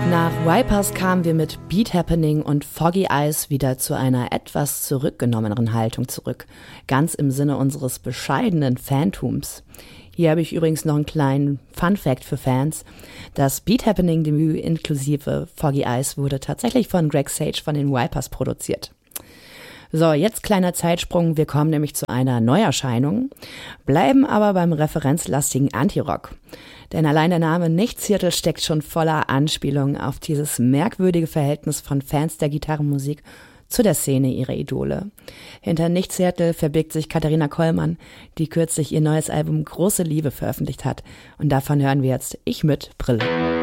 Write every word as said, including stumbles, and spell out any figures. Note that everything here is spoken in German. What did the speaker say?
Nach Vipers kamen wir mit Beat Happening und Foggy Eyes wieder zu einer etwas zurückgenommeneren Haltung zurück, ganz im Sinne unseres bescheidenen Fantums. Hier habe ich übrigens noch einen kleinen Fun-Fact für Fans. Das Beat Happening-Debüt inklusive Foggy Eyes wurde tatsächlich von Greg Sage von den Vipers produziert. So, jetzt kleiner Zeitsprung, wir kommen nämlich zu einer Neuerscheinung, bleiben aber beim referenzlastigen Anti-Rock. Denn allein der Name Nichtshirtel steckt schon voller Anspielungen auf dieses merkwürdige Verhältnis von Fans der Gitarrenmusik zu der Szene ihrer Idole. Hinter Nichtshirtel verbirgt sich Katharina Kollmann, die kürzlich ihr neues Album Große Liebe veröffentlicht hat. Und davon hören wir jetzt Ich mit Brille.